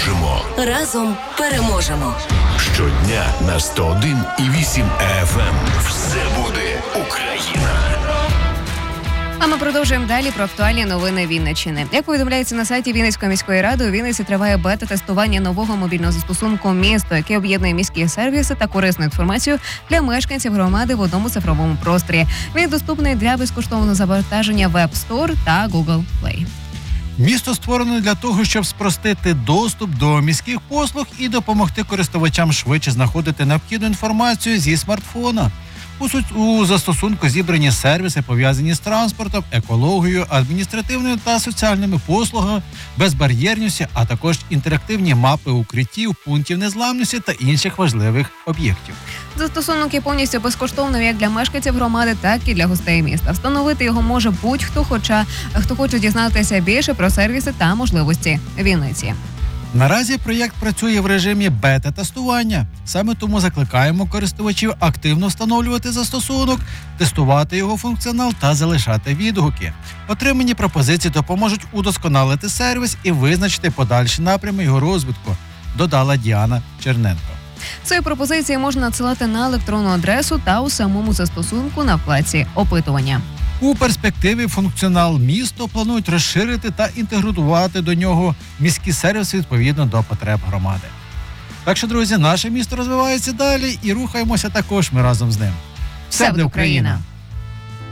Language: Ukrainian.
можемо. Разом переможемо. Щодня на 101,8 FM. Все буде Україна. А ми продовжуємо далі про актуальні новини Вінниччини. Як повідомляється на сайті Вінницької міської ради, у Вінниці триває бета-тестування нового мобільного застосунку «Місто», який об'єднує міські сервіси та корисну інформацію для мешканців громади в одному цифровому просторі. Він доступний для безкоштовного завантаження в App Store та Google Play. Місто створено для того, щоб спростити доступ до міських послуг і допомогти користувачам швидше знаходити необхідну інформацію зі смартфона. У застосунку зібрані сервіси, пов'язані з транспортом, екологією, адміністративними та соціальними послугами, безбар'єрністю, а також інтерактивні мапи укриттів, пунктів незламності та інших важливих об'єктів. Застосунок є повністю безкоштовним як для мешканців громади, так і для гостей міста. Встановити його може будь-хто, хто хоче дізнатися більше про сервіси та можливості Вінниці. Наразі проєкт працює в режимі бета-тестування. Саме тому закликаємо користувачів активно встановлювати застосунок, тестувати його функціонал та залишати відгуки. Отримані пропозиції допоможуть удосконалити сервіс і визначити подальші напрями його розвитку, додала Діана Черненко. Свої пропозиції можна надсилати на електронну адресу та у самому застосунку на вкладці «Опитування». У перспективі функціонал «Місто» планують розширити та інтегрувати до нього міські сервіси відповідно до потреб громади. Так що, друзі, наше місто розвивається далі і рухаємося також ми разом з ним. Все буде Україна!